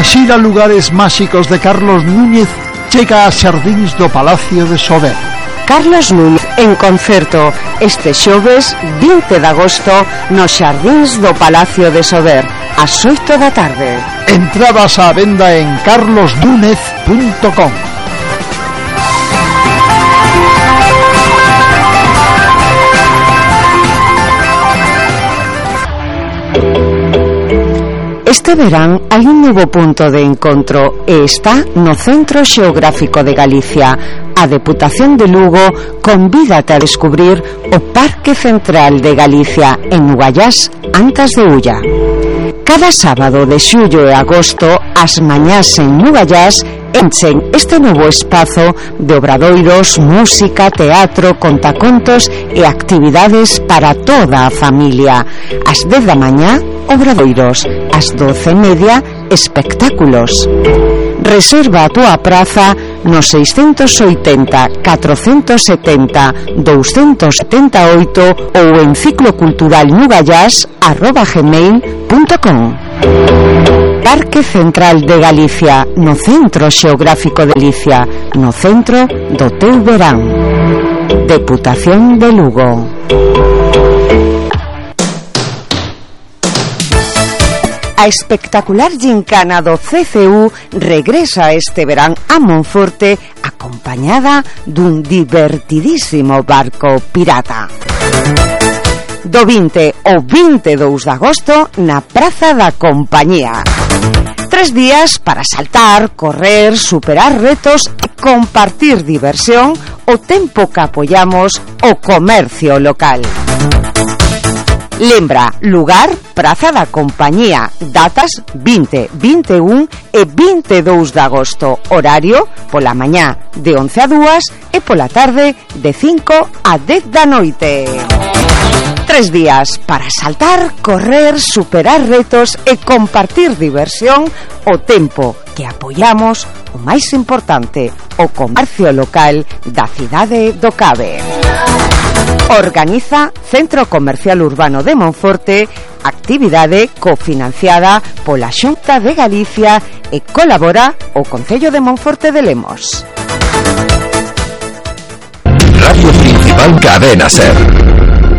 A xira Lugares Máxicos de Carlos Núñez chega a xardíns do Palacio de Sober. Carlos Núñez en concerto este xoves 20 de agosto nos xardíns do Palacio de Sober ás 8 da tarde. Entradas á venda en carlosnúñez.com. Este verán hai un novo punto de encontro e está no Centro Xeográfico de Galicia. A Deputación de Lugo convídate a descubrir o Parque Central de Galicia en Ugallás, Antas de Ulla. Cada sábado de xullo e agosto, as mañás en Ugallás enchen este novo espazo de obradoiros, música, teatro, contacontos e actividades para toda a familia. Ás 10 da mañá, obradoiros, ás 12:30, espectáculos. Reserva a túa praza no 680 470 278 ou en cicloculturalnugallás@gmail.com. Parque Central de Galicia, no Centro Xeográfico de Galicia, no centro do teu verán. Deputación de Lugo. A espectacular gincana do CCU regresa este verán a Monforte acompañada dun divertidísimo barco pirata. Do 20 ao 22 de agosto na Praza da Compañía. 3 días para saltar, correr, superar retos e compartir diversión o tempo que apoyamos o comercio local. Lembra, lugar, Praza da Compañía, datas 20, 21 e 22 de agosto, horario pola mañá de 11 a 2 e pola tarde de 5 a 10 da noite. 3 días para saltar, correr, superar retos e compartir diversión o tempo que apoyamos o máis importante, o comercio local da cidade do Cabe. Organiza Centro Comercial Urbano de Monforte, actividade cofinanciada pola Xunta de Galicia e colabora o Concello de Monforte de Lemos. Radio Principal Cadena Ser.